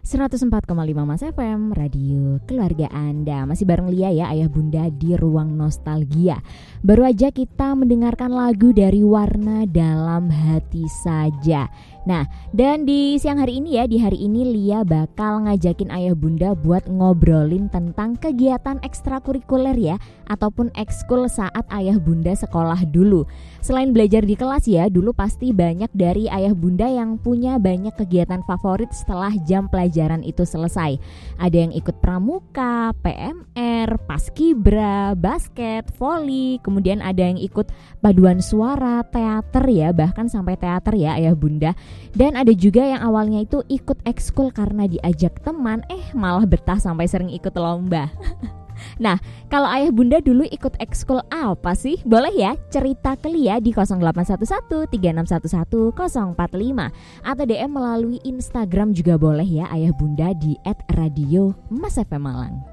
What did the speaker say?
104,5 Mas FM, radio keluarga Anda. Masih bareng Lia ya, ayah bunda di ruang nostalgia. Baru aja kita mendengarkan lagu dari Warna Dalam Hati Saja. Nah, dan di siang hari ini ya, di hari ini Lia bakal ngajakin ayah bunda buat ngobrolin tentang kegiatan ekstrakurikuler ya, ataupun ekskul saat ayah bunda sekolah dulu. Selain belajar di kelas ya, dulu pasti banyak dari ayah bunda yang punya banyak kegiatan favorit setelah jam pelajaran itu selesai. Ada yang ikut pramuka, PMR, paskibra, basket, voli, kemudian ada yang ikut paduan suara, teater ya, bahkan sampai teater ya ayah bunda. Dan ada juga yang awalnya itu ikut ekskul karena diajak teman, malah betah sampai sering ikut lomba. Nah, kalau ayah bunda dulu ikut ekskul apa sih? Boleh ya cerita ke Lia di 0811 3611 045 atau DM melalui Instagram juga boleh ya ayah bunda di @radio Mas FM Malang.